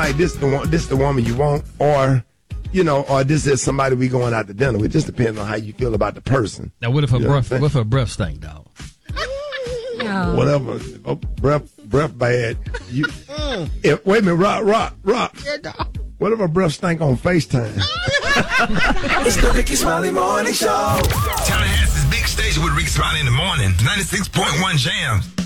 like this the woman you want, or or this is somebody we going out to dinner with. It just depends on how you feel about the person. Now, what if her breath stink, dog? No. Whatever. Oh, breath bad. Wait a minute, Rock. Yeah, dog. What if her breath stink on FaceTime? It's the Ricky Smiley Morning Show. Tallahassee's big station with Ricky Smiley in the morning. 96.1 Jams.